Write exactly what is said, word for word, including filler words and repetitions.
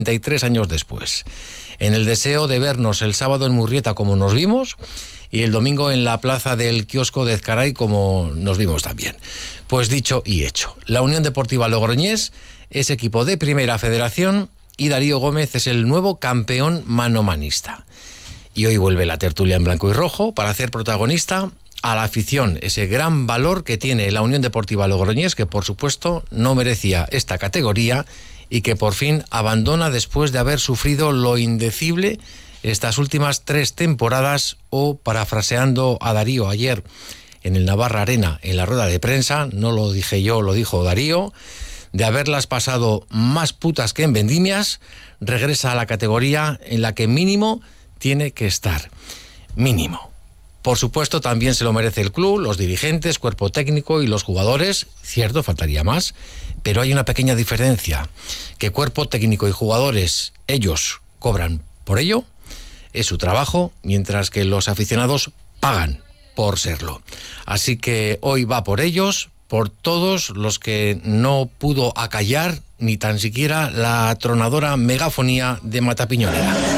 treinta y tres años después. En el deseo de vernos el sábado en Murrieta como nos vimos y el domingo en la plaza del kiosco de Ezcaray como nos vimos también. Pues dicho y hecho. La Unión Deportiva Logroñés es equipo de Primera Federación y Darío Gómez es el nuevo campeón manomanista. Y hoy vuelve la tertulia en blanco y rojo para hacer protagonista a la afición, ese gran valor que tiene la Unión Deportiva Logroñés, que por supuesto no merecía esta categoría y que por fin abandona después de haber sufrido lo indecible estas últimas tres temporadas, o parafraseando a Darío ayer en el Navarra Arena en la rueda de prensa, no lo dije yo, lo dijo Darío, de haberlas pasado más putas que en vendimias, regresa a la categoría en la que mínimo tiene que estar. Mínimo. Por supuesto, también se lo merece el club, los dirigentes, cuerpo técnico y los jugadores. Cierto, faltaría más. Pero hay una pequeña diferencia. Que cuerpo técnico y jugadores, ellos cobran por ello, es su trabajo, mientras que los aficionados pagan por serlo. Así que hoy va por ellos, por todos los que no pudo acallar ni tan siquiera la atronadora megafonía de Matapiñonera.